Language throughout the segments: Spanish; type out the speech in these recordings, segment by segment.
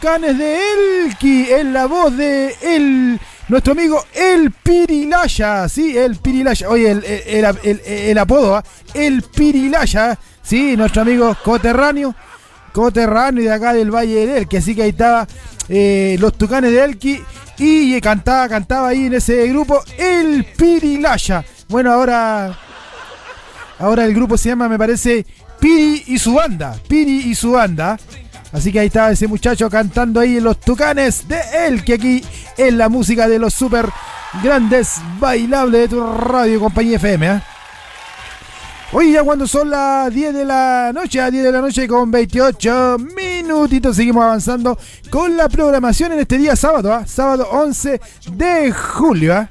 Tucanes de Elqui, en la voz de nuestro amigo El Pirilaya, sí, El Pirilaya, oye, el apodo, El Pirilaya, sí, nuestro amigo coterráneo de acá del Valle del Elqui, así que ahí estaba los Tucanes de Elqui y cantaba ahí en ese grupo El Pirilaya. Bueno, ahora el grupo se llama, me parece, Piri y su banda. Así que ahí estaba ese muchacho cantando ahí en los Tucanes de Elqui, aquí en la música de los super grandes bailables de tu radio compañía FM. Hoy ya cuando son las 10 de la noche con 28 minutitos, seguimos avanzando con la programación en este día sábado, sábado 11 de julio.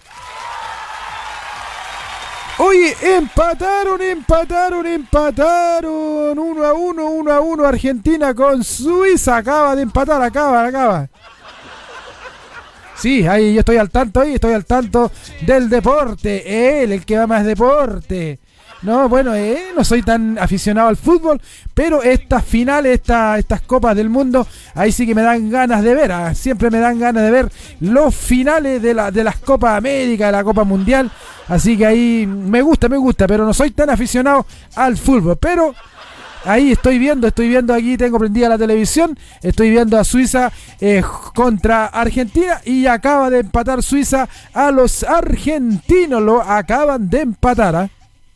Oye, empataron 1-1 Argentina con Suiza, acaba de empatar. Sí, ahí yo estoy al tanto del deporte, el que va más deporte. No, bueno, no soy tan aficionado al fútbol, pero estas finales, estas copas del mundo, ahí sí que me dan ganas de ver, siempre me dan ganas de ver los finales de las Copas América, de la Copa Mundial, así que ahí me gusta, pero no soy tan aficionado al fútbol, pero ahí estoy viendo aquí, tengo prendida la televisión, estoy viendo a Suiza contra Argentina y acaba de empatar Suiza a los argentinos, lo acaban de empatar,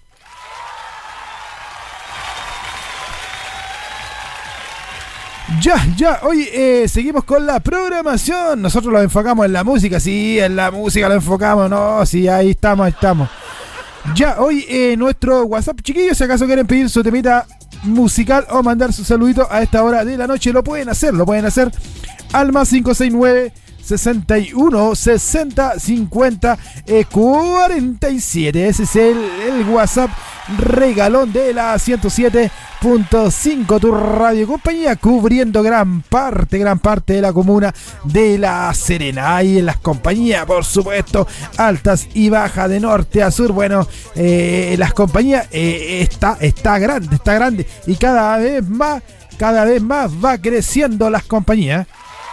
Ya, hoy seguimos con la programación. Nosotros lo enfocamos en la música, sí, en la música lo enfocamos, no, sí, ahí estamos. Ya, hoy nuestro WhatsApp, chiquillos, si acaso quieren pedir su temita musical o mandar su saludito a esta hora de la noche, lo pueden hacer al más 569 61 60 50 47. Ese es el WhatsApp regalón de la 107.5, tu radio compañía, cubriendo gran parte de la comuna de La Serena. Ahí en las compañías, por supuesto, altas y bajas, de norte a sur. Bueno, las compañías está grande y cada vez más va creciendo las compañías.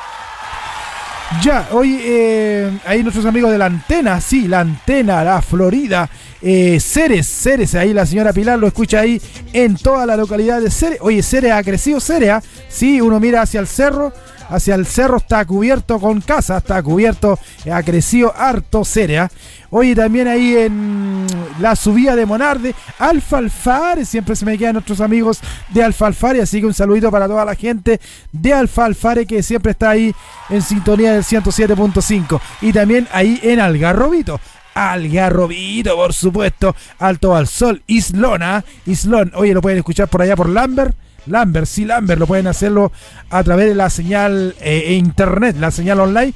Ya, hoy ahí nuestros amigos de la antena, la Florida, Ceres, ahí la señora Pilar lo escucha ahí en toda la localidad de Ceres. Oye, Ceres ha crecido, sí, uno mira hacia el cerro está cubierto con casa, ha crecido harto Ceres. Oye, también ahí en la subida de Monarde, Alfalfare, siempre se me quedan nuestros amigos de Alfalfare, así que un saludito para toda la gente de Alfalfare que siempre está ahí en sintonía del 107.5. Y también ahí en Algarrobito, por supuesto, Alto al Sol, Islón, oye, lo pueden escuchar por allá por Lambert, lo pueden hacerlo a través de la señal internet, la señal online,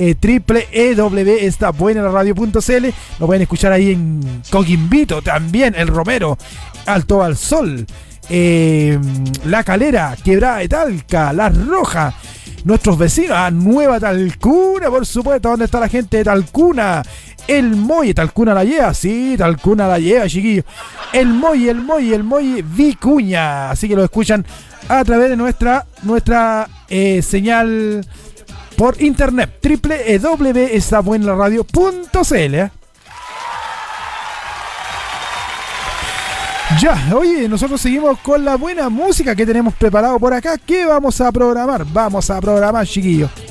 www.estabuenaradio.cl. Lo pueden escuchar ahí en Coquimbito, también el Romero, Alto al Sol, La Calera, Quebrada de Talca, Las Rojas, nuestros vecinos, Nueva Talcuna, por supuesto, donde está la gente de Talcuna, el Molle, Talcuna la lleva, sí, Talcuna la lleva, chiquillos, el Molle Vicuña, así que lo escuchan a través de nuestra señal por internet, www.estabuenaradio.cl. Ya, oye, nosotros seguimos con la buena música que tenemos preparado por acá. ¿Qué vamos a programar? Chiquillos.